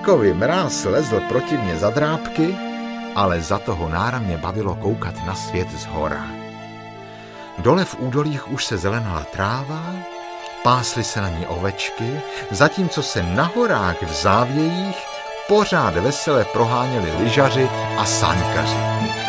Takový mráz lezl proti mně za drápky, ale za toho náramně bavilo koukat na svět z hora. Dole v údolích už se zelenala tráva, pásly se na ní ovečky, zatímco se na horách v závějích pořád vesele proháněli lyžaři a sáňkaři.